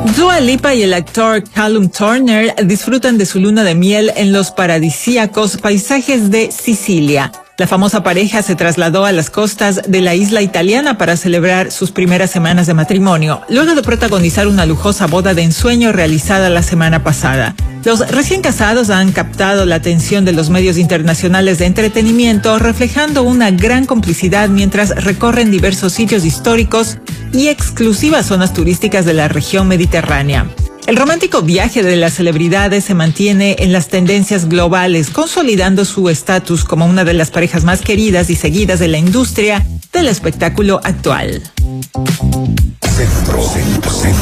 Dua Lipa y el actor Callum Turner disfrutan de su luna de miel en los paradisíacos paisajes de Sicilia. La famosa pareja se trasladó a las costas de la isla italiana para celebrar sus primeras semanas de matrimonio, luego de protagonizar una lujosa boda de ensueño realizada la semana pasada. Los recién casados han captado la atención de los medios internacionales de entretenimiento, reflejando una gran complicidad mientras recorren diversos sitios históricos y exclusivas zonas turísticas de la región mediterránea. El romántico viaje de las celebridades se mantiene en las tendencias globales, consolidando su estatus como una de las parejas más queridas y seguidas de la industria del espectáculo actual.